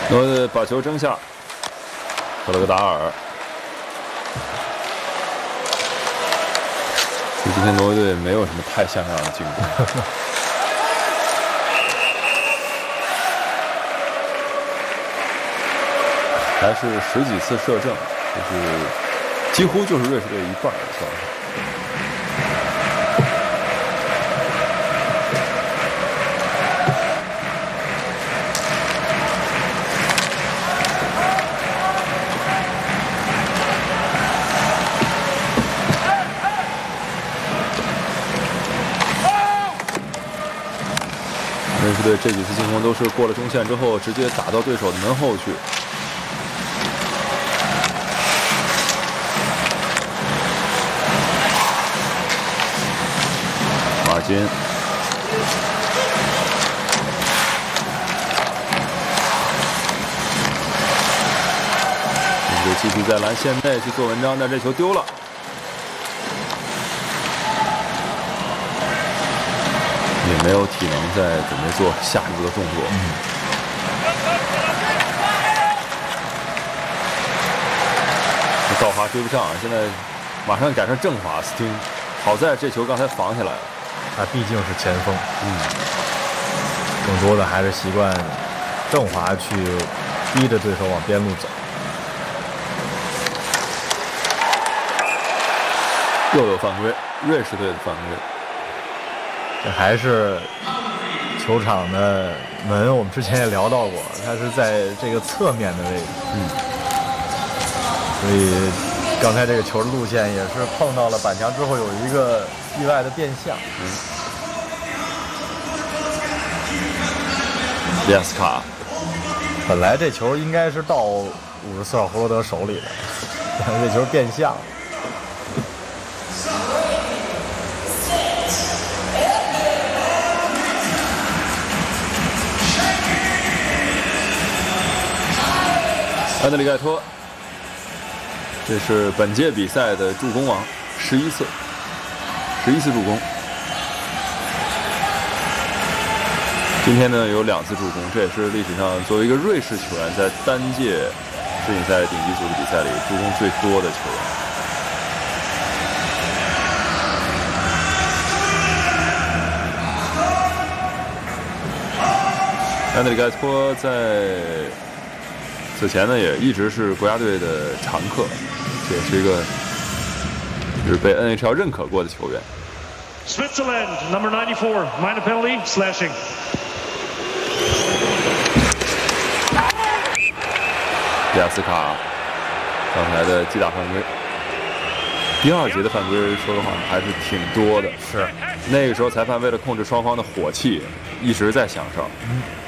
挪威队把球争下，克勒格达尔。今天挪威队没有什么太像样的进攻。还是10几次射正，就是几乎就是瑞士队一半的效率。瑞士队这几次进攻都是过了中线之后，直接打到对手的门后去。马金，面对继续在蓝线内去做文章，但这球丢了。也没有体能在准备做下一步的动作。道华追不上，现在马上赶上郑华斯汀。好在这球刚才防下来了。 他毕竟是前锋，更多的还是习惯郑华去逼着对手往边路走。 又有犯规，瑞士队的犯规。 这还是球场的门，我们之前也聊到过，它是在这个侧面的位置。所以刚才这个球的路线也是碰到了板墙之后有一个意外的变向。 利亚斯卡， 本来这球应该是到54号胡罗德手里的，但是这球变向。 安德里盖托，这是本届比赛的助攻王，11次助攻。今天呢有2次助攻，这也是历史上作为一个瑞士球员在单届世锦赛顶级组织比赛里助攻最多的球员。安德里盖托在此前呢也一直是国家队的常客，这也是一个就是被 NHL 认可过的球员。 Switzerland number 94 minor penalty slashing。 利亚斯卡刚才的击打犯规，第2节的犯规说实话还是挺多的。 是， 那个时候裁判为了控制双方的火气，一直在响哨。